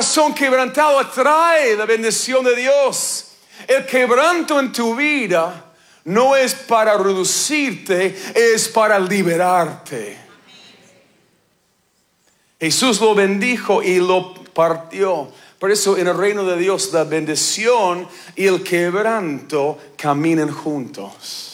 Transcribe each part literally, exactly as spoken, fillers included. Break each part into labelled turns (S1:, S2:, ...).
S1: corazón quebrantado atrae la bendición de Dios. El quebranto en tu vida no es para reducirte, es para liberarte. Jesús lo bendijo y lo partió. Por eso en el reino de Dios la bendición y el quebranto caminan juntos.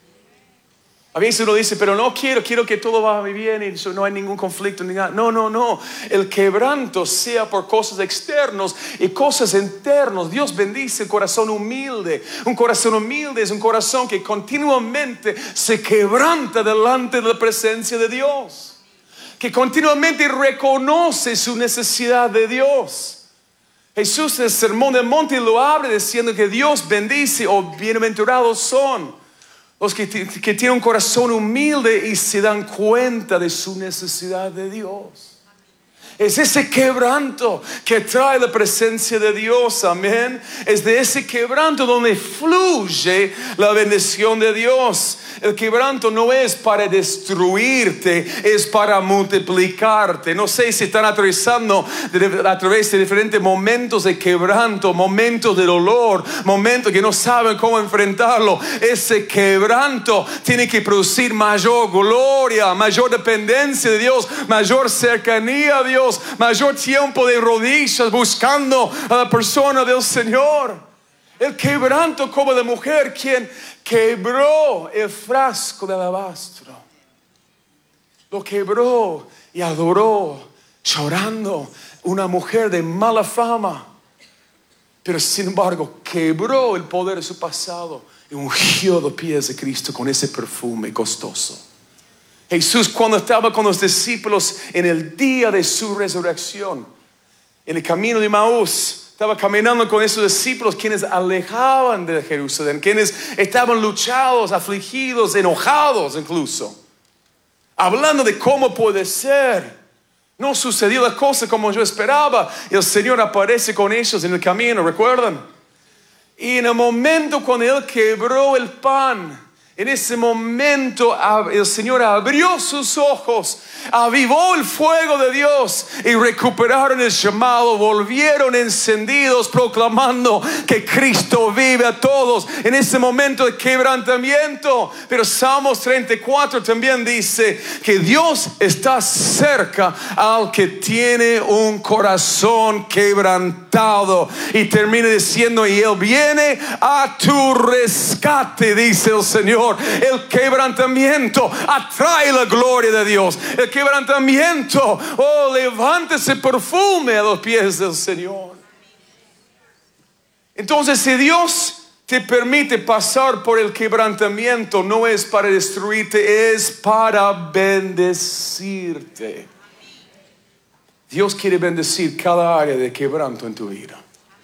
S1: A veces uno dice, pero no quiero, quiero que todo vaya bien y no hay ningún conflicto ni nada. No, no, no. El quebranto sea por cosas externas y cosas internas. Dios bendice el corazón humilde. Un corazón humilde es un corazón que continuamente se quebranta delante de la presencia de Dios. Que continuamente reconoce su necesidad de Dios. Jesús en el Sermón del Monte lo abre diciendo que Dios bendice o bienaventurados son los que, que tienen un corazón humilde y se dan cuenta de su necesidad de Dios. Es ese quebranto que trae la presencia de Dios, amén. Es de ese quebranto donde fluye la bendición de Dios. El quebranto no es para destruirte, es para multiplicarte. No sé si están atravesando a través de diferentes momentos de quebranto, momentos de dolor, momentos que no saben cómo enfrentarlo. Ese quebranto tiene que producir mayor gloria, mayor dependencia de Dios, mayor cercanía a Dios, mayor tiempo de rodillas buscando a la persona del Señor. El quebranto como de mujer quien quebró el frasco de alabastro, lo quebró y adoró llorando, una mujer de mala fama, pero sin embargo quebró el poder de su pasado y ungió los pies de Cristo con ese perfume costoso. Jesús, cuando estaba con los discípulos en el día de su resurrección, en el camino de Maús, estaba caminando con esos discípulos quienes alejaban de Jerusalén, quienes estaban luchados, afligidos, enojados incluso, hablando de cómo puede ser. No sucedió la cosa como yo esperaba. El Señor aparece con ellos en el camino, ¿recuerdan? Y en el momento cuando Él quebró el pan, en ese momento el Señor abrió sus ojos, avivó el fuego de Dios y recuperaron el llamado, volvieron encendidos proclamando que Cristo vive a todos en ese momento de quebrantamiento. Pero Salmos treinta y cuatro también dice que Dios está cerca al que tiene un corazón quebrantado, y termina diciendo, y Él viene a tu rescate, dice el Señor. El quebrantamiento atrae la gloria de Dios. El quebrantamiento, oh, levanta ese perfume a los pies del Señor. Entonces, si Dios te permite pasar por el quebrantamiento, no es para destruirte, es para bendecirte. Dios quiere bendecir cada área de quebranto en tu vida.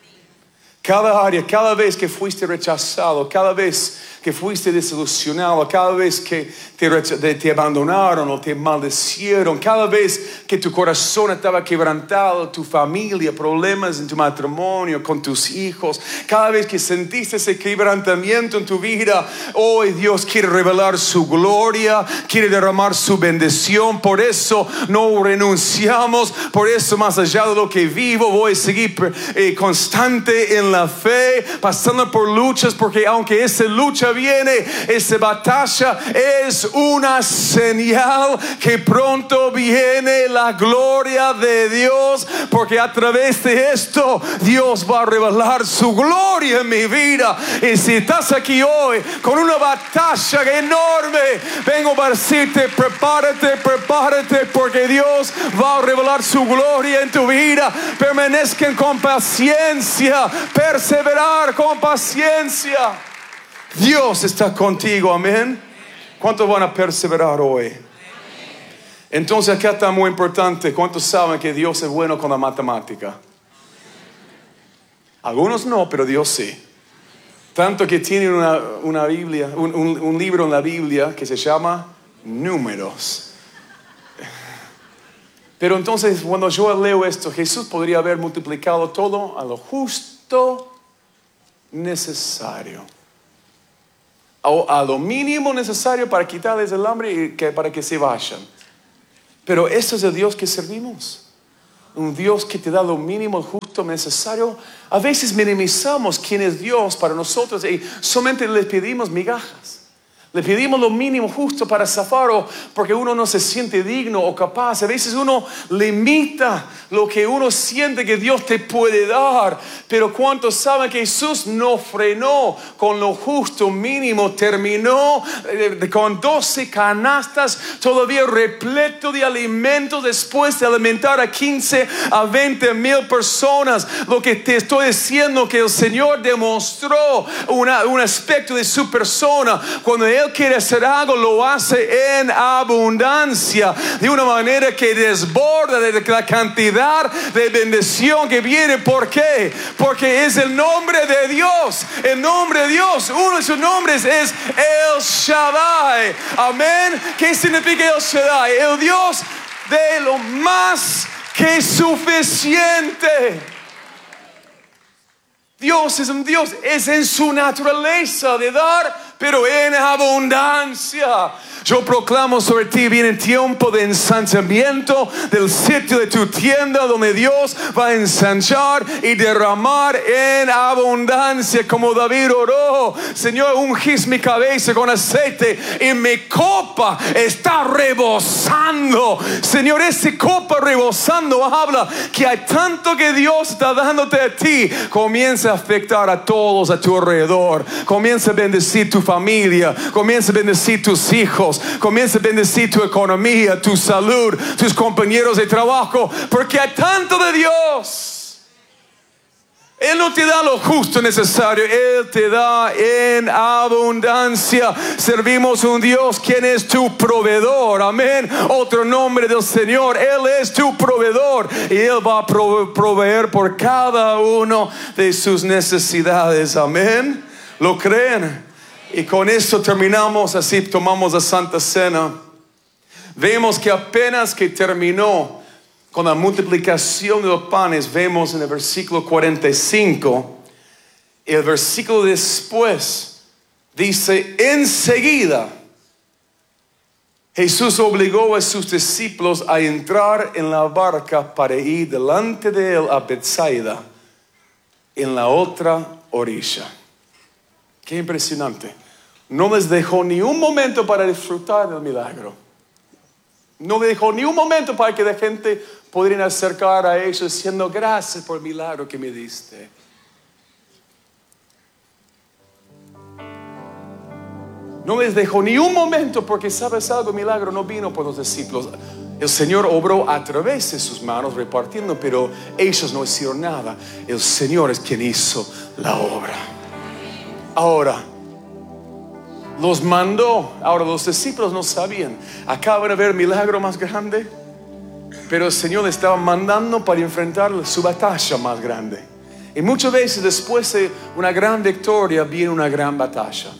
S1: Cada área, cada vez que fuiste rechazado, cada vez que fuiste desilusionado, cada vez que te, te abandonaron o te maldecieron, cada vez que tu corazón estaba quebrantado, tu familia, problemas en tu matrimonio, con tus hijos, cada vez que sentiste ese quebrantamiento en tu vida, hoy Dios quiere revelar su gloria, quiere derramar su bendición. Por eso no renunciamos, por eso más allá de lo que vivo voy a seguir eh, constante en la fe, pasando por luchas, porque aunque esa lucha viene, esa batalla es una señal que pronto viene la gloria de Dios, porque a través de esto Dios va a revelar su gloria en mi vida. Y si estás aquí hoy con una batalla enorme, vengo para decirte, prepárate, prepárate, porque Dios va a revelar su gloria en tu vida. Permanezcan con paciencia, perseverar con paciencia. Dios está contigo, amén. ¿Cuántos van a perseverar hoy? Entonces acá está muy importante. ¿Cuántos saben que Dios es bueno con la matemática? Algunos no, pero Dios sí. Tanto que tienen una, una Biblia, un, un, un libro en la Biblia que se llama Números. Pero entonces cuando yo leo esto, Jesús podría haber multiplicado todo a lo justo necesario, a, a lo mínimo necesario para quitarles el hambre y que, para que se vayan. Pero ese es el Dios que servimos, un Dios que te da lo mínimo justo justo necesario. A veces minimizamos quién es Dios para nosotros y solamente le pedimos migajas. Le pedimos lo mínimo justo para zafar, o porque uno no se siente digno o capaz. A veces uno limita lo que uno siente que Dios te puede dar. Pero ¿cuántos saben que Jesús no frenó con lo justo mínimo? Terminó eh, con doce canastas, todavía repleto de alimentos, después de alimentar a quince a veinte mil personas. Lo que te estoy diciendo, que el Señor demostró una, un aspecto de su persona. Cuando Él Él quiere hacer algo, lo hace en abundancia, de una manera que desborda de la cantidad de bendición que viene. ¿Por qué? Porque es el nombre de Dios. El nombre de Dios, uno de sus nombres es El Shaddai. Amén. ¿Qué significa El Shaddai? El Dios de lo más que suficiente. Dios es un Dios, es en su naturaleza de dar, pero en abundancia. Yo proclamo sobre ti, viene tiempo de ensanchamiento del sitio de tu tienda, donde Dios va a ensanchar y derramar en abundancia, como David oró: Señor, ungís mi cabeza con aceite y mi copa está rebosando. Señor, esa copa rebosando habla que hay tanto que Dios está dándote a ti. Comienza a afectar a todos a tu alrededor. Comienza a bendecir tu familia. Comienza a bendecir tus hijos. Comienza a bendecir tu economía, tu salud, tus compañeros de trabajo, porque hay tanto de Dios. Él no te da lo justo necesario, Él te da en abundancia. Servimos un Dios quien es tu proveedor, amén. Otro nombre del Señor, Él es tu proveedor, y Él va a proveer por cada uno de sus necesidades, amén. ¿Lo creen? Y con esto terminamos, así tomamos la Santa Cena. Vemos que apenas que terminó con la multiplicación de los panes, vemos en el versículo cuarenta y cinco, el versículo después dice: enseguida Jesús obligó a sus discípulos a entrar en la barca para ir delante de él a Betsaida, en la otra orilla. Qué impresionante. No les dejó ni un momento para disfrutar del milagro. No les dejó ni un momento para que la gente pudiera acercar a ellos diciendo: gracias por el milagro que me diste. No les dejó ni un momento, porque sabes algo, el milagro no vino por los discípulos. El Señor obró a través de sus manos repartiendo, pero ellos no hicieron nada. El Señor es quien hizo la obra. Ahora, los mandó. Ahora los discípulos no sabían. Acaban de ver el milagro más grande, pero el Señor les estaba mandando para enfrentar su batalla más grande. Y muchas veces después de una gran victoria viene una gran batalla.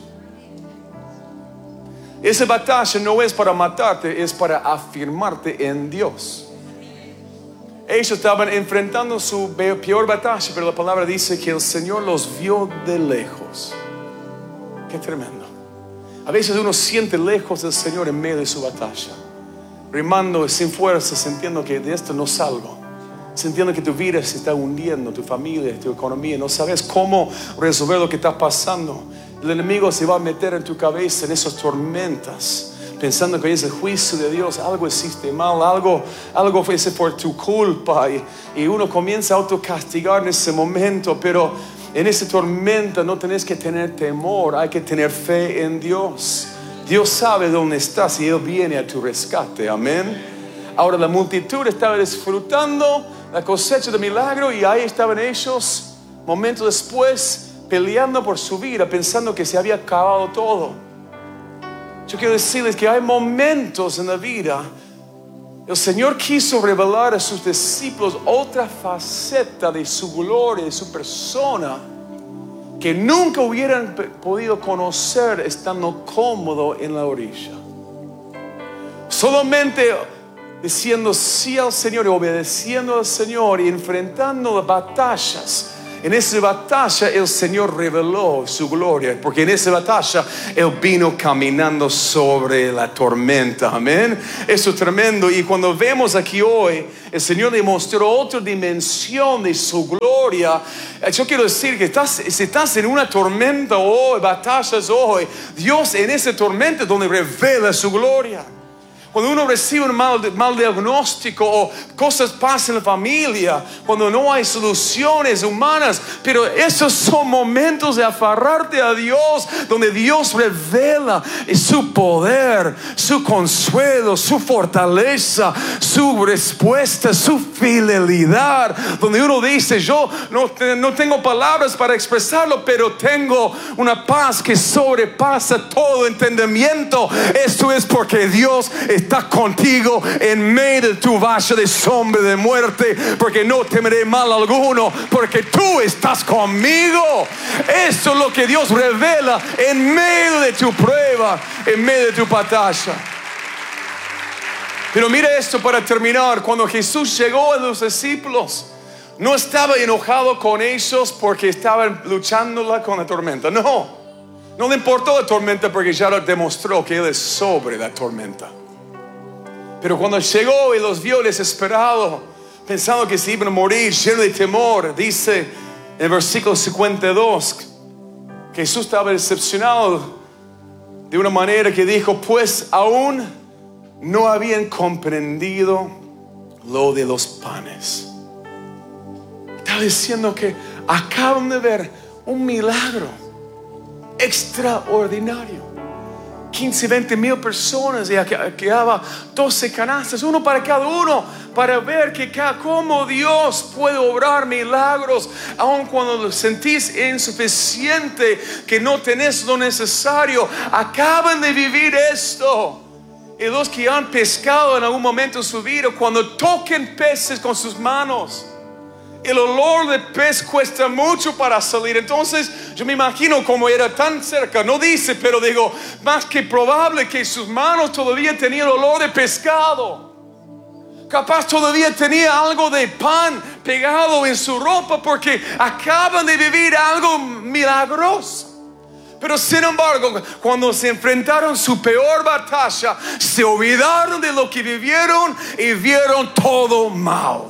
S1: Esa batalla no es para matarte, es para afirmarte en Dios. Ellos estaban enfrentando su peor batalla, pero la palabra dice que el Señor los vio de lejos. Qué tremendo. A veces uno siente lejos del Señor en medio de su batalla, remando sin fuerza, sintiendo que de esto no salgo, sintiendo que tu vida se está hundiendo, tu familia, tu economía, no sabes cómo resolver lo que está pasando. El enemigo se va a meter en tu cabeza en esas tormentas, pensando que es el juicio de Dios. Algo hiciste mal, algo, algo fue por tu culpa, y, y uno comienza a autocastigar en ese momento. Pero en esa tormenta no tenés que tener temor, hay que tener fe en Dios. Dios sabe dónde estás y Él viene a tu rescate, amén. Ahora la multitud estaba disfrutando la cosecha de milagro, y ahí estaban ellos momentos después peleando por su vida, pensando que se había acabado todo. Yo quiero decirles que hay momentos en la vida, el Señor quiso revelar a sus discípulos otra faceta de su gloria, de su persona, que nunca hubieran podido conocer estando cómodo en la orilla. Solamente diciendo sí al Señor y obedeciendo al Señor y enfrentando las batallas en esa batalla el Señor reveló su gloria, porque en esa batalla Él vino caminando sobre la tormenta. Amén. Eso es tremendo. Y cuando vemos aquí hoy, el Señor demostró otra dimensión de su gloria. Yo quiero decir que estás, si estás en una tormenta hoy, batallas hoy, Dios en esa tormenta es donde revela su gloria. Cuando uno recibe un mal, mal diagnóstico o cosas pasan en la familia, cuando no hay soluciones humanas, pero esos son momentos de aferrarte a Dios, donde Dios revela su poder, su consuelo, su fortaleza, su respuesta, su fidelidad, donde uno dice: yo no, no tengo palabras para expresarlo, pero tengo una paz que sobrepasa todo entendimiento. Esto es porque Dios está contigo en medio de tu valle de sombra de muerte, porque no temeré mal alguno, porque tú estás conmigo. Eso es lo que Dios revela en medio de tu prueba, en medio de tu batalla. Pero mira esto para terminar. Cuando Jesús llegó a los discípulos, no estaba enojado con ellos porque estaban luchándola con la tormenta. No, no le importó la tormenta, porque ya lo demostró que Él es sobre la tormenta. Pero cuando llegó y los vio desesperados, pensando que se iban a morir, lleno de temor, dice en el versículo cincuenta y dos, que Jesús estaba decepcionado de una manera que dijo: pues aún no habían comprendido lo de los panes. Estaba diciendo que acaban de ver un milagro extraordinario. quince, veinte mil personas, y quedaba doce canastas, uno para cada uno, para ver que cómo Dios puede obrar milagros, aun cuando lo sentís insuficiente, que no tenés lo necesario. Acaban de vivir esto. Y los que han pescado en algún momento de su vida, cuando toquen peces con sus manos, el olor de pez cuesta mucho para salir. Entonces yo me imagino como era tan cerca. No dice, pero digo, más que probable que sus manos todavía tenían olor de pescado. Capaz todavía tenía algo de pan pegado en su ropa, porque acaban de vivir algo milagroso. Pero sin embargo, cuando se enfrentaron su peor batalla, se olvidaron de lo que vivieron y vieron todo mal.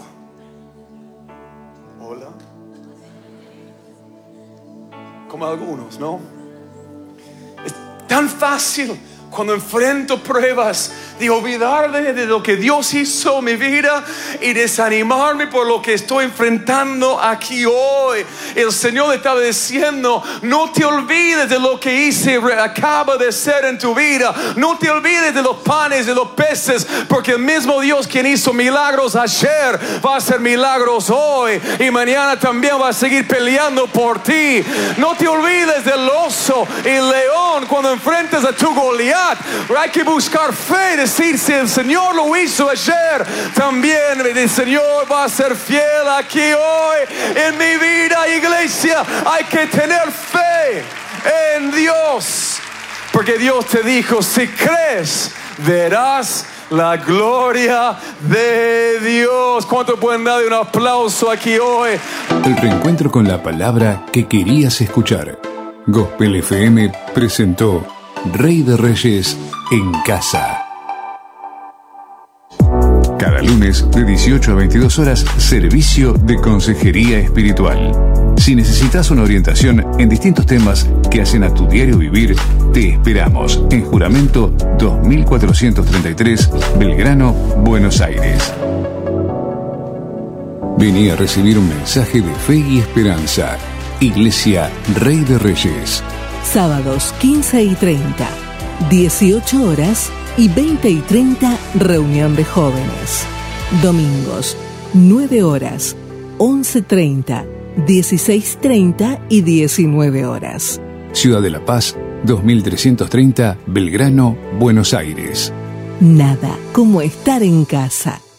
S1: Como algunos, ¿no? Es tan fácil cuando enfrento pruebas de olvidarme de lo que Dios hizo en mi vida y desanimarme por lo que estoy enfrentando aquí hoy. El Señor estaba diciendo: no te olvides de lo que hice, acaba de ser en tu vida. No te olvides de los panes, de los peces, porque el mismo Dios quien hizo milagros ayer va a hacer milagros hoy, y mañana también va a seguir peleando por ti. No te olvides del oso y el león cuando enfrentes a tu Goliat. Hay que buscar fe, decir: si el Señor lo hizo ayer, también el Señor va a ser fiel aquí hoy en mi vida. Iglesia, hay que tener fe en Dios, porque Dios te dijo: si crees, verás la gloria de Dios. ¿Cuánto pueden darle un aplauso aquí hoy?
S2: El reencuentro con la palabra que querías escuchar. Gospel F M presentó Rey de Reyes en Casa. Cada lunes de dieciocho a veintidós horas, servicio de consejería espiritual. Si necesitas una orientación en distintos temas que hacen a tu diario vivir, te esperamos en Juramento dos mil cuatrocientos treinta y tres, Belgrano, Buenos Aires. Vení a recibir un mensaje de fe y esperanza. Iglesia Rey de Reyes.
S3: Sábados quince y treinta, dieciocho horas y veinte y treinta, reunión de jóvenes. Domingos, nueve horas, once treinta, dieciséis treinta y diecinueve horas.
S2: Ciudad de La Paz, dos mil trescientos treinta, Belgrano, Buenos Aires.
S3: Nada como estar en casa.